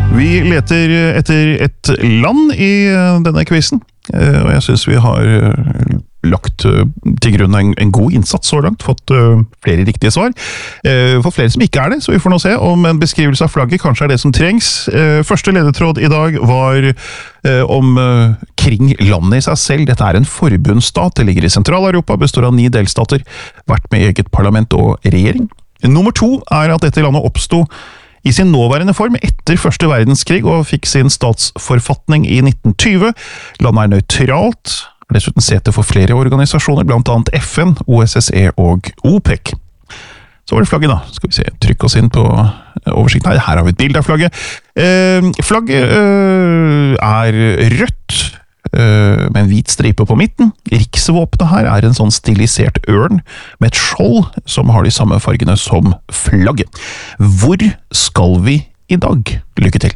Vi leter etter et land i denne quizen, og jeg synes vi har lagt til grunn en god innsats så langt, fått flere riktige svar. For flere som ikke det, så vi får nå se om en beskrivelse av flagget kanskje det som trengs. Første ledetråd i dag var kring landet i seg selv. Dette en forbundsstat, det ligger i Sentral-Europa, består av 9 delstater, hvert med eget parlament og regjering. Nummer 2 at dette landet oppstod i sin nåværende form etter Første verdenskrig og fikk sin statsforfatning i 1920. Landet nøytralt, dessuten sete for flere organisasjoner, blant annet FN, OSSE og OPEC. Så var det flagget da, skal vi se, trykk oss inn på oversikten her. Her har vi et bilde av flagget. Flagget rødt, med en hvit stripe på midten. Riksvåpenet her en sånn stilisert ørn med et skjold som har de samme fargene som flagget. Hvor skal vi i dag? Lykke til!